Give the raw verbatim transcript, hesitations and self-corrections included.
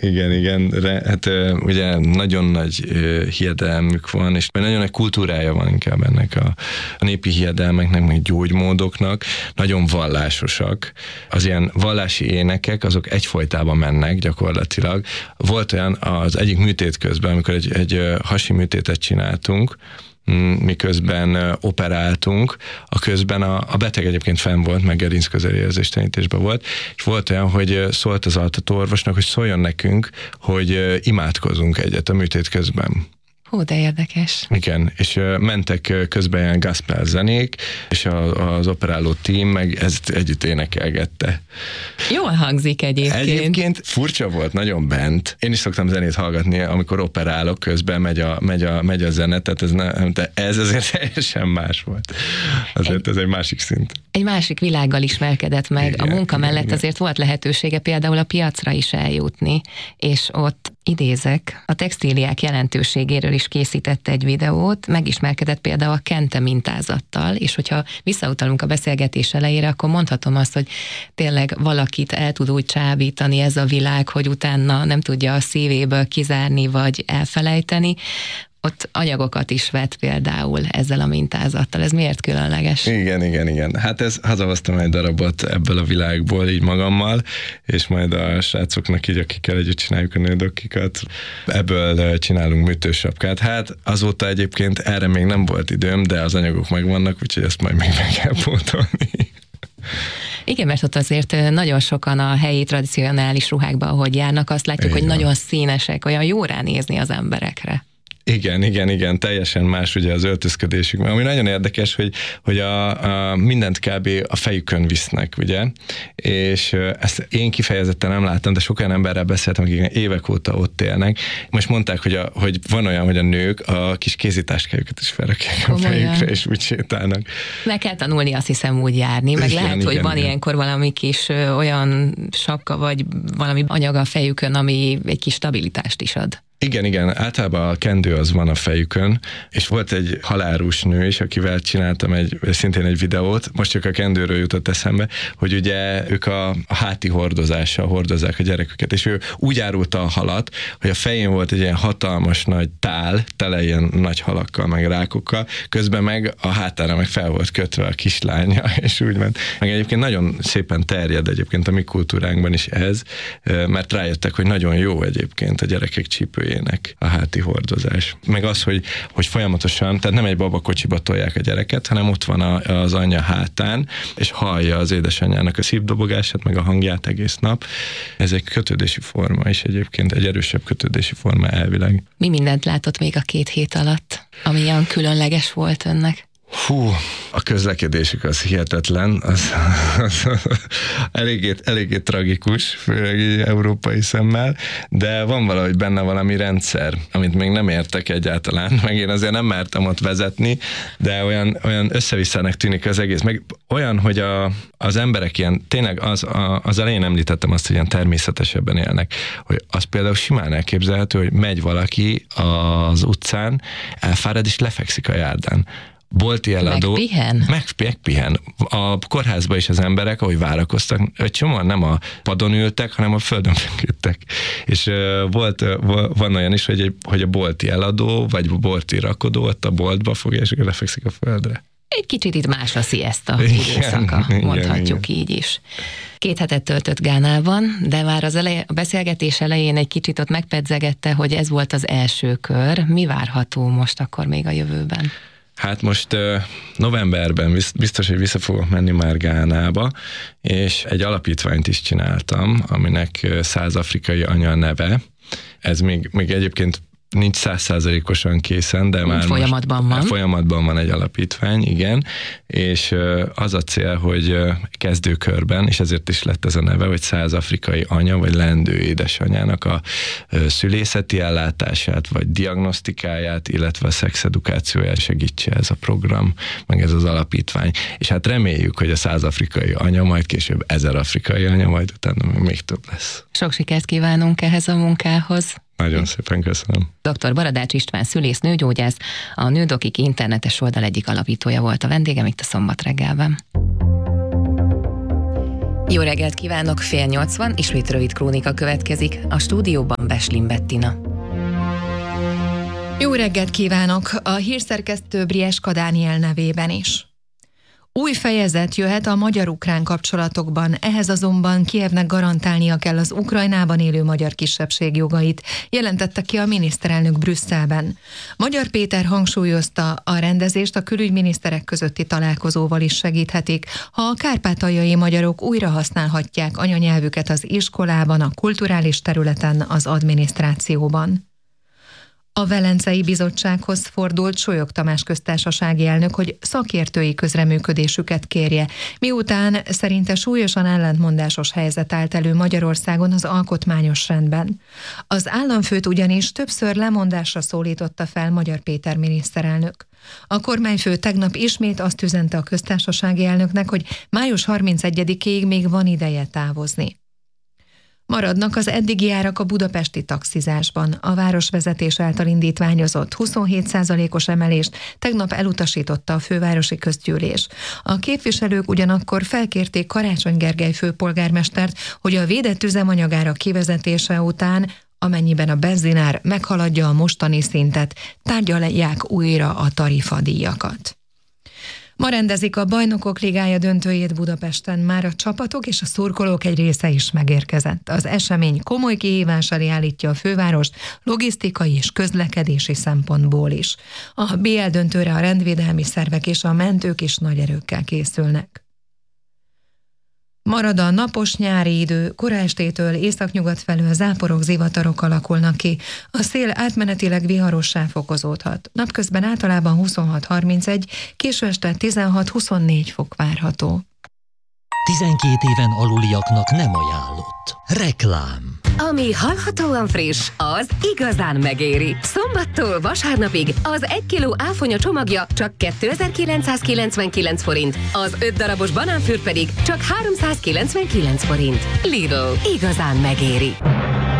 Igen, igen, Re, hát ugye nagyon nagy hiedelmük van, és nagyon nagy kultúrája van inkább ennek a, a népi hiedelmeknek, meg gyógymódoknak, nagyon vallásosak. Az ilyen vallási énekek, azok egyfolytában mennek gyakorlatilag. Volt olyan az egyik műtét közben, amikor egy, egy hasi műtétet csináltunk, miközben operáltunk, a közben a, a beteg egyébként fenn volt, meg gerinc közeli érzéstelenítésben volt, és volt olyan, hogy szólt az altatóorvosnak, hogy szóljon nekünk, hogy imádkozunk egyet a műtét közben. Hú, de érdekes. Igen, és mentek közben ilyen gospel zenék, és a, az operáló tím meg ezt együtt énekelgette. Jól hangzik egyébként. Egyébként furcsa volt, nagyon bent. Én is szoktam zenét hallgatni, amikor operálok, közben megy a, megy a, megy a zene, tehát ez, ne, de ez azért teljesen más volt. Azért egy, ez egy másik szint. Egy másik világgal ismerkedett meg. Igen, a munka igen, mellett igen. Azért volt lehetősége például a piacra is eljutni, és ott idézek, a textíliák jelentőségéről is készített egy videót, megismerkedett például a kente mintázattal, és hogyha visszautalunk a beszélgetés elejére, akkor mondhatom azt, hogy tényleg valakit el tud úgy csábítani ez a világ, hogy utána nem tudja a szívéből kizárni, vagy elfelejteni. Ott anyagokat is vett például ezzel a mintázattal. Ez miért különleges? Igen, igen, igen. Hát ez, hazahoztam egy darabot ebből a világból így magammal, és majd a srácoknak így, akikkel együtt csináljuk a nődokikat, ebből csinálunk műtősapkát. Hát azóta egyébként erre még nem volt időm, de az anyagok megvannak, úgyhogy ezt majd még meg kell pótolni. Igen, mert ott azért nagyon sokan a helyi tradicionális ruhákban, ahogy járnak, azt látjuk, Igen. hogy nagyon színesek, olyan jó ránézni az emberekre. Igen, igen, igen, teljesen más ugye az öltözködésük. Ami nagyon érdekes, hogy, hogy a, a mindent kb. A fejükön visznek, ugye? És ezt én kifejezetten nem láttam, de sok olyan emberrel beszéltem, akik évek óta ott élnek. Most mondták, hogy, a, hogy van olyan, hogy a nők a kis kézitáskájukat is felrakják a fejükre, és úgy sétálnak. Meg kell tanulni, azt hiszem, úgy járni, meg igen, lehet, igen, hogy van igen. ilyenkor valami kis ö, olyan sapka, vagy valami anyag a fejükön, ami egy kis stabilitást is ad. Igen, igen, általában a kendő az van a fejükön, és volt egy halálrús nő is, akivel csináltam egy, szintén egy videót, most csak a kendőről jutott eszembe, hogy ugye ők a, a háti hordozással hordozzák a gyereküket, és ő úgy árulta a halat, hogy a fején volt egy ilyen hatalmas nagy tál, tele ilyen nagy halakkal, meg rákokkal, közben meg a hátára meg fel volt kötve a kislánya, és úgy ment. Meg egyébként nagyon szépen terjed egyébként a mi kultúránkban is ez, mert rájöttek, hogy nagyon jó egyébként a gyerekek csípő a háti hordozás. Meg az, hogy, hogy folyamatosan, tehát nem egy babakocsiba tolják a gyereket, hanem ott van a, az anyja hátán, és hallja az édesanyjának a szívdobogását, meg a hangját egész nap. Ez egy kötődési forma, és egyébként egy erősebb kötődési forma elvileg. Mi mindent látott még a két hét alatt, ami ilyen különleges volt önnek? Hú, a közlekedésük az hihetetlen, az, az eléggé, eléggé tragikus, főleg így európai szemmel, de van valahogy benne valami rendszer, amit még nem értek egyáltalán, meg én azért nem mertem ott vezetni, de olyan, olyan összevisszanak tűnik az egész, meg olyan, hogy a, az emberek ilyen, tényleg az, a, az elején említettem azt, hogy ilyen természetesebben élnek, hogy az például simán elképzelhető, hogy megy valaki az utcán, elfárad és lefekszik a járdán. Bolti eladó. Megpihen? Meg, megpihen. A kórházban is az emberek, ahogy várakoztak, egy csomóan nem a padon ültek, hanem a földön feküdtek. És uh, volt, uh, van olyan is, hogy, egy, hogy a bolti eladó, vagy a bolti rakodó ott a boltba fogja, és lefekszik a földre. Egy kicsit itt más a siesta időszaka, mondhatjuk igen. így is. Két hetet töltött Gánában, de már az elej, a beszélgetés elején egy kicsit ott megpedzegette, hogy ez volt az első kör. Mi várható most akkor még a jövőben? Hát most uh, novemberben biztos, hogy vissza fogok menni már Gánába, és egy alapítványt is csináltam, aminek Száz afrikai anya neve. Ez még, még egyébként nincs száz százalékosan készen, de már folyamatban most, van. Folyamatban van egy alapítvány, igen, és az a cél, hogy kezdőkörben, és ezért is lett ez a neve, hogy száz afrikai anya, vagy leendő édesanyának a szülészeti ellátását, vagy diagnosztikáját, illetve a szexedukációját segítse ez a program, meg ez az alapítvány. És hát reméljük, hogy a száz afrikai anya, majd később ezer afrikai anya, majd utána még több lesz. Sok sikert kívánunk ehhez a munkához. Nagyon szépen köszönöm. doktor Baradács István szülész nőgyógyász, a Nődokik internetes oldal egyik alapítója volt a vendégem itt a Szombat reggelben. Jó reggelt kívánok, fél nyolc van, ismét rövid krónika következik. A stúdióban Beslin Bettina. Jó reggelt kívánok, a hírszerkesztő Brieska Dániel nevében is. Új fejezet jöhet a magyar-ukrán kapcsolatokban, ehhez azonban Kijevnek garantálnia kell az Ukrajnában élő magyar kisebbség jogait, jelentette ki a miniszterelnök Brüsszelben. Magyar Péter hangsúlyozta, a rendezést a külügyminiszterek közötti találkozóval is segíthetik, ha a kárpátaljai magyarok újra használhatják anyanyelvüket az iskolában, a kulturális területen, az adminisztrációban. A Velencei Bizottsághoz fordult Solyog Tamás köztársasági elnök, hogy szakértői közreműködésüket kérje, miután szerinte súlyosan ellentmondásos helyzet állt elő Magyarországon az alkotmányos rendben. Az államfőt ugyanis többször lemondásra szólította fel Magyar Péter miniszterelnök. A kormányfő tegnap ismét azt üzente a köztársasági elnöknek, hogy május harmincegyedikéig még van ideje távozni. Maradnak az eddigi árak a budapesti taxizásban. A városvezetés által indítványozott huszonhét százalékos emelést tegnap elutasította a fővárosi közgyűlés. A képviselők ugyanakkor felkérték Karácsony Gergely főpolgármestert, hogy a védett üzemanyagárak kivezetése után, amennyiben a benzinár meghaladja a mostani szintet, tárgyalják újra a tarifadíjakat. Ma rendezik a Bajnokok Ligája döntőjét Budapesten, már a csapatok és a szurkolók egy része is megérkezett. Az esemény komoly kihívás elé állítja a fővárost logisztikai és közlekedési szempontból is. A bé el döntőre a rendvédelmi szervek és a mentők is nagy erőkkel készülnek. Marad a napos nyári idő, kora estétől északnyugat felől záporok, zivatarok alakulnak ki. A szél átmenetileg viharossá fokozódhat. Napközben általában huszonhat harmincegy, késő este tizenhat-huszonnégy fok várható. tizenkét éven aluliaknak nem ajánlott. Reklám. Ami hallhatóan friss, az igazán megéri. Szombattól vasárnapig az egy kiló áfonya csomagja csak kétezer-kilencszázkilencvenkilenc forint, az öt darabos banánfűr pedig csak háromszázkilencvenkilenc forint. Lidl, igazán megéri.